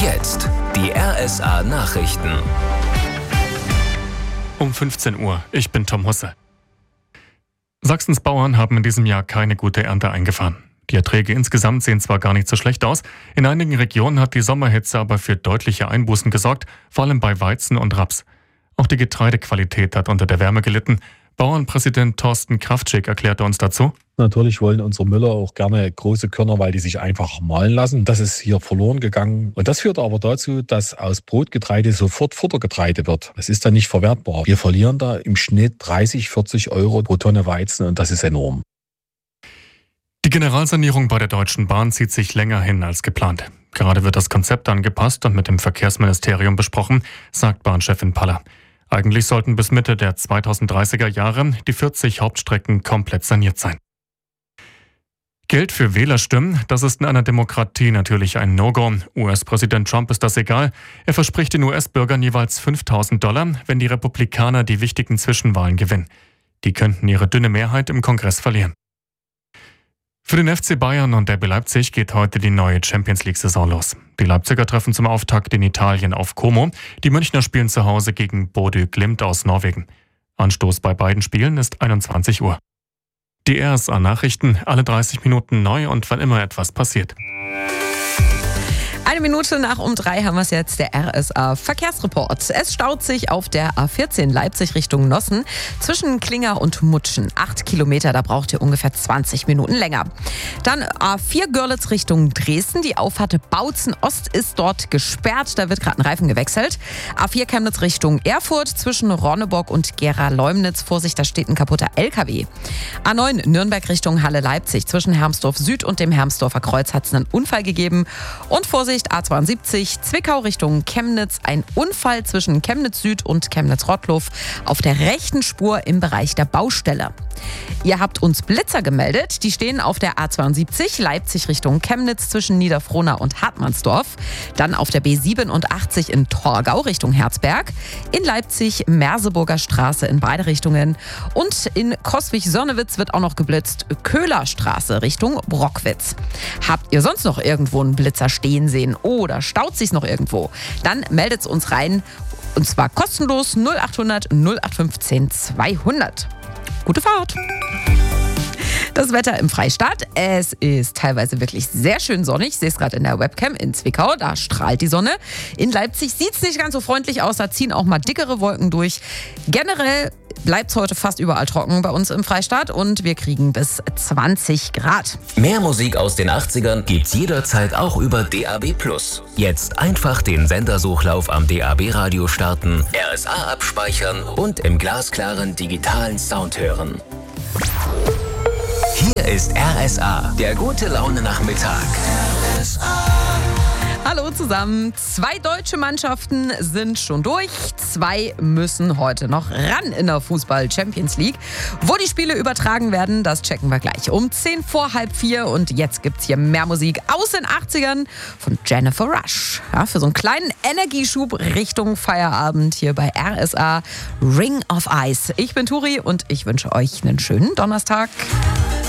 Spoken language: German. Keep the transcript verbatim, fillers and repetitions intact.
jetzt die R S A-Nachrichten. Um fünfzehn Uhr, ich bin Tom Husse. Sachsens Bauern haben in diesem Jahr keine gute Ernte eingefahren. Die Erträge insgesamt sehen zwar gar nicht so schlecht aus, in einigen Regionen hat die Sommerhitze aber für deutliche Einbußen gesorgt, vor allem bei Weizen und Raps. Auch die Getreidequalität hat unter der Wärme gelitten. Bauernpräsident Thorsten Kraftschick erklärte uns dazu: Natürlich wollen unsere Müller auch gerne große Körner, weil die sich einfach mahlen lassen. Das ist hier verloren gegangen. Und das führt aber dazu, dass aus Brotgetreide sofort Futtergetreide wird. Das ist dann nicht verwertbar. Wir verlieren da im Schnitt dreißig, vierzig Euro pro Tonne Weizen und das ist enorm. Die Generalsanierung bei der Deutschen Bahn zieht sich länger hin als geplant. Gerade wird das Konzept angepasst und mit dem Verkehrsministerium besprochen, sagt Bahnchefin Paller. Eigentlich sollten bis Mitte der zweitausenddreißiger Jahre die vierzig Hauptstrecken komplett saniert sein. Geld für Wählerstimmen, das ist in einer Demokratie natürlich ein No-Go. U S-Präsident Trump ist das egal. Er verspricht den U S-Bürgern jeweils fünftausend Dollar, wenn die Republikaner die wichtigen Zwischenwahlen gewinnen. Die könnten ihre dünne Mehrheit im Kongress verlieren. Für den F C Bayern und R B Leipzig geht heute die neue Champions-League-Saison los. Die Leipziger treffen zum Auftakt in Italien auf Como. Die Münchner spielen zu Hause gegen Bodø Glimt aus Norwegen. Anstoß bei beiden Spielen ist einundzwanzig Uhr. Die R S A-Nachrichten, alle dreißig Minuten neu und wann immer etwas passiert. Eine Minute nach um drei haben wir es jetzt, der R S A-Verkehrsreport. Es staut sich auf der A vierzehn Leipzig Richtung Nossen zwischen Klinger und Mutschen. Acht Kilometer, da braucht ihr ungefähr zwanzig Minuten länger. Dann A vier Görlitz Richtung Dresden. Die Auffahrt Bautzen Ost ist dort gesperrt. Da wird gerade ein Reifen gewechselt. A vier Chemnitz Richtung Erfurt zwischen Ronneburg und Gera-Leumnitz. Vorsicht, da steht ein kaputter L K W. A neun Nürnberg Richtung Halle-Leipzig. Zwischen Hermsdorf Süd und dem Hermsdorfer Kreuz hat es einen Unfall gegeben. Und Vorsicht, A zweiundsiebzig Zwickau Richtung Chemnitz. Ein Unfall zwischen Chemnitz Süd und Chemnitz-Rottlow auf der rechten Spur im Bereich der Baustelle. Ihr habt uns Blitzer gemeldet. Die stehen auf der A zweiundsiebzig Leipzig Richtung Chemnitz zwischen Niederfrohna und Hartmannsdorf. Dann auf der B siebenundachtzig in Torgau Richtung Herzberg. In Leipzig Merseburger Straße in beide Richtungen. Und in Coswig-Sörnewitz wird auch noch geblitzt. Köhlerstraße Richtung Brockwitz. Habt ihr sonst noch irgendwo einen Blitzer stehen sehen oder staut sich's noch irgendwo? Dann meldet's uns rein. Und zwar kostenlos null achthundert null acht fünfzehn zweihundert. Gute Fahrt! Das Wetter im Freistaat. Es ist teilweise wirklich sehr schön sonnig. Ich sehe es gerade in der Webcam in Zwickau. Da strahlt die Sonne. In Leipzig sieht es nicht ganz so freundlich aus. Da ziehen auch mal dickere Wolken durch. Generell bleibt es heute fast überall trocken bei uns im Freistaat. Und wir kriegen bis zwanzig Grad. Mehr Musik aus den achtzigern gibt's jederzeit auch über D A B plus. Jetzt einfach den Sendersuchlauf am D A B-Radio starten, R S A abspeichern und im glasklaren digitalen Sound hören. Hier ist R S A, der gute Laune-Nachmittag. R S A. Hallo zusammen. Zwei deutsche Mannschaften sind schon durch. Zwei müssen heute noch ran in der Fußball-Champions League. Wo die Spiele übertragen werden, das checken wir gleich um zehn vor halb vier. Und jetzt gibt's hier mehr Musik aus den achtzigern von Jennifer Rush. Ja, für so einen kleinen Energieschub Richtung Feierabend hier bei R S A. Ring of Ice. Ich bin Turi und ich wünsche euch einen schönen Donnerstag.